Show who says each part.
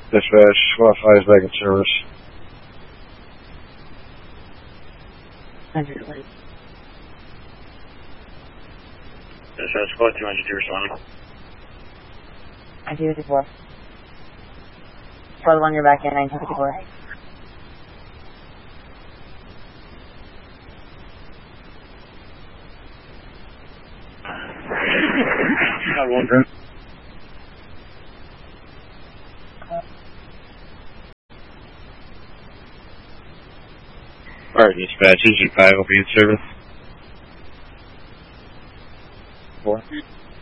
Speaker 1: Dispatch, squad 5 is back in service.
Speaker 2: 120.
Speaker 3: Dispatch, squad 202 responding.
Speaker 2: 954. Squad 1, you're back in 954.
Speaker 1: Squad 1, Brent.
Speaker 3: Alright, dispatch, Engine 5 will be in service.
Speaker 1: 4.